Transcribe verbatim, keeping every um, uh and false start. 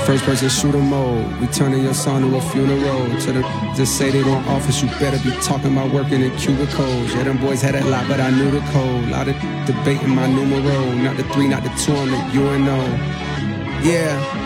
First person shooter mode. We turning your son to a funeral. To the just say they want office, you better be talking about working in cubicles. Yeah, them boys had a lot, but I knew the code. Lot of debating my numero. Not the three, not the two, I'm the U N O. Yeah.